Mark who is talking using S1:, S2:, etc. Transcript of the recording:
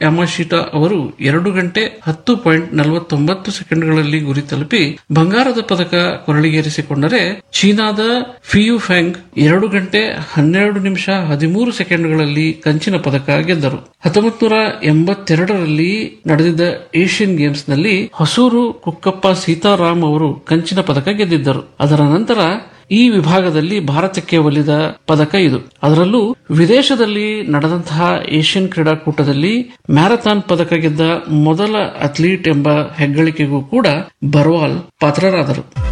S1: ಯಾಮಾಶಿಟಾ ಅವರು 2 ಗಂಟೆ 10.49 ಸೆಕೆಂಡ್ಗಳಲ್ಲಿ ಗುರಿ ತಲುಪಿ ಬಂಗಾರದ ಪದಕ ಕೊರಳಿಗೇರಿಸಿಕೊಂಡರೆ ಚೀನಾದ ಫಿಯು ಫೆಂಗ್ 2 ಗಂಟೆ 12 ನಿಮಿಷ 13 ಸೆಕೆಂಡ್ಗಳಲ್ಲಿ ಕಂಚಿನ ಪದಕ ಗೆದ್ದರು. 1982ರಲ್ಲಿ ನಡೆದಿದ್ದ ಏಷ್ಯನ್ ಗೇಮ್ಸ್ ನಲ್ಲಿ ಹೊಸೂರು ಕುಕ್ಕಪ್ಪ ಸೀತಾರಾಮ್ ಅವರು ಕಂಚಿನ ಪದಕ ಗೆದ್ದಿದ್ದರು. ಅದರ ನಂತರ ಈ ವಿಭಾಗದಲ್ಲಿ ಭಾರತಕ್ಕೆ ಒಲಿದ ಪದಕ ಇದು. ಅದರಲ್ಲೂ ವಿದೇಶದಲ್ಲಿ ನಡೆದಂತಹ ಏಷ್ಯನ್ ಕ್ರೀಡಾಕೂಟದಲ್ಲಿ ಮ್ಯಾರಥಾನ್ ಪದಕ ಗೆದ್ದ ಮೊದಲ ಅಥ್ಲೀಟ್ ಎಂಬ ಹೆಗ್ಗಳಿಕೆಗೂ ಕೂಡ ಬರ್ವಾಲ್ ಪಾತ್ರರಾದರು.